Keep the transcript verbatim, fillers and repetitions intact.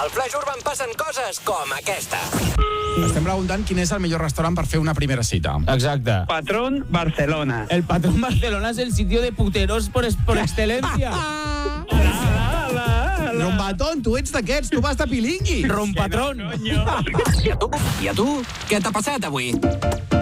Al Flash Urban passen coses com aquesta. Estem preguntant quin és el millor restaurant per fer una primera cita. Exacte. Patrón Barcelona. El Patrón Barcelona es el sitio de puteros por, por excelencia. Rombatón, tu ets d'aquests, tu vas de pilingui. Rompatrón. I a tu? I a tu? Què t'ha passat avui?